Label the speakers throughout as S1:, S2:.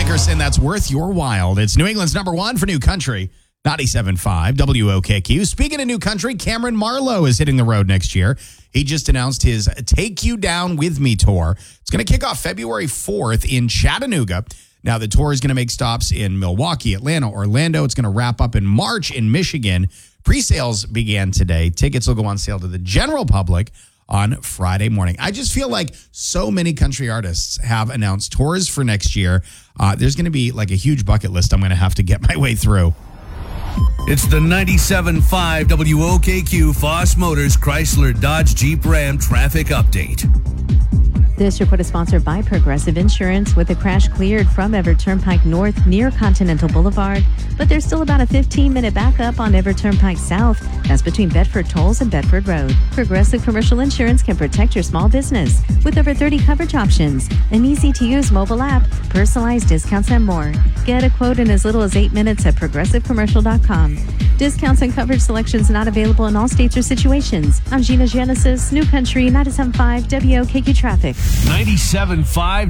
S1: Dickerson, that's Worth Your While. It's New England's number one for new country, 97.5 WOKQ. Speaking of new country, Cameron Marlowe is hitting the road next year. He just announced his Take You Down With Me tour. It's going to kick off February 4th in Chattanooga. Now, the tour is going to make stops in Milwaukee, Atlanta, Orlando. It's going to wrap up in March in Michigan. Pre-sales began today. Tickets will go on sale to the general public on Friday morning. I just feel like so many country artists have announced tours for next year. There's going to be like a huge bucket list I'm going to have to get my way through.
S2: It's the 97.5 WOKQ Foss Motors Chrysler Dodge Jeep Ram traffic update.
S3: This report is sponsored by Progressive Insurance with a crash cleared from Everett Turnpike North near Continental Boulevard, but there's still about a 15-minute backup on Everett Turnpike South. That's between Bedford Tolls and Bedford Road. Progressive Commercial Insurance can protect your small business with over 30 coverage options, an easy-to-use mobile app, personalized discounts, and more. Get a quote in as little as 8 minutes at progressivecommercial.com. Discounts and coverage selections not available in all states or situations. I'm Gina Genesis, New Country, 97.5 WOKQ Traffic.
S2: 97.5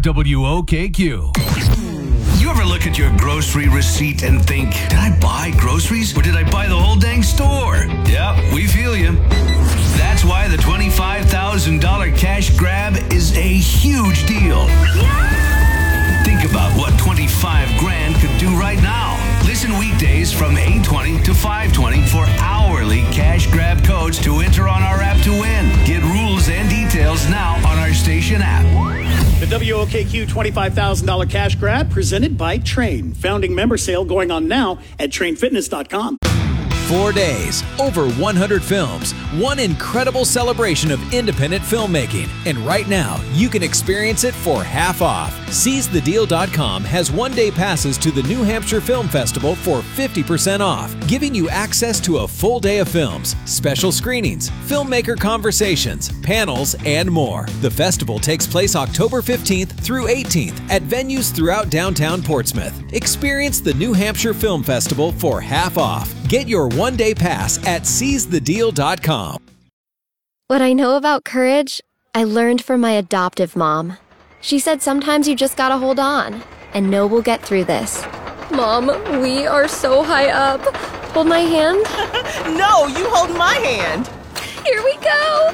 S2: WOKQ. You ever look at your grocery receipt and think, did I buy groceries or did I buy the whole dang store? Yep, we feel you. That's why the $25,000 cash grab is a huge deal. Think about what 25 grand could do right now. Listen weekdays from 8:20 to 5:20 for hourly cash grab codes to enter on our app to win. Get rules and details now on our station app.
S4: The WOKQ $25,000 cash grab presented by Train. Founding member sale going on now at trainfitness.com.
S5: 4 days, over 100 films, one incredible celebration of independent filmmaking. And right now, you can experience it for half off. SeizeTheDeal.com has one-day passes to the New Hampshire Film Festival for 50% off, giving you access to a full day of films, special screenings, filmmaker conversations, panels, and more. The festival takes place October 15th through 18th at venues throughout downtown Portsmouth. Experience the New Hampshire Film Festival for half off. Get your one-day pass at SeizeTheDeal.com.
S6: What I know about courage, I learned from my adoptive mom. She said sometimes you just gotta hold on and know we'll get through this. Mom, we are so high up. Hold my hand.
S7: No, you hold my hand.
S6: Here we go.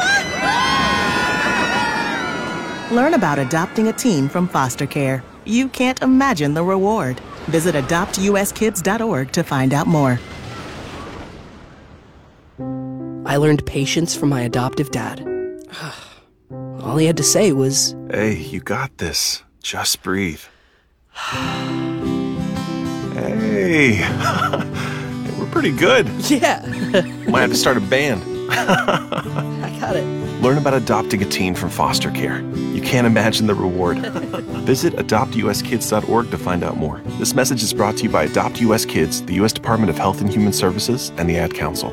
S7: Learn about adopting a teen from foster care. You can't imagine the reward. Visit adoptuskids.org to find out more.
S8: I learned patience from my adoptive dad. All he had to say was,
S9: "Hey, you got this. Just breathe." Hey, we're pretty good.
S8: yeah.
S9: Might have to start a band.
S8: I got it.
S9: Learn about adopting a teen from foster care. You can't imagine the reward. Visit adoptuskids.org to find out more. This message is brought to you by Adopt US Kids, the U.S. Department of Health and Human Services, and the Ad Council.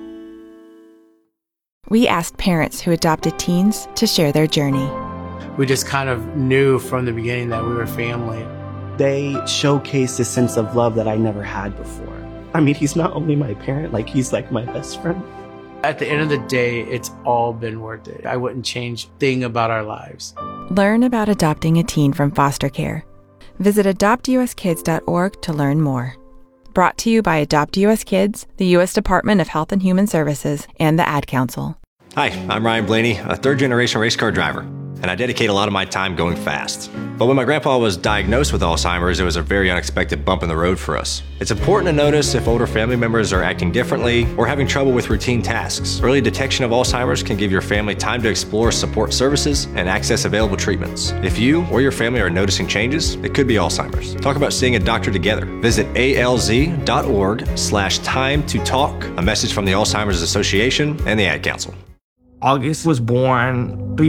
S10: We asked parents who adopted teens to share their journey.
S11: We just kind of knew from the beginning that we were family.
S12: They showcased a sense of love that I never had before. I mean, he's not only my parent, like he's like my best friend.
S11: At the end of the day, it's all been worth it. I wouldn't change a thing about our lives.
S10: Learn about adopting a teen from foster care. Visit adoptuskids.org to learn more. Brought to you by Adopt US Kids, the U.S. Department of Health and Human Services, and the Ad Council.
S13: Hi, I'm Ryan Blaney, a third-generation race car driver, and I dedicate a lot of my time going fast. But when my grandpa was diagnosed with Alzheimer's, it was a very unexpected bump in the road for us. It's important to notice if older family members are acting differently or having trouble with routine tasks. Early detection of Alzheimer's can give your family time to explore support services and access available treatments. If you or your family are noticing changes, it could be Alzheimer's. Talk about seeing a doctor together. Visit alz.org/time-to-talk. A message from the Alzheimer's Association and the Ad Council.
S14: August was born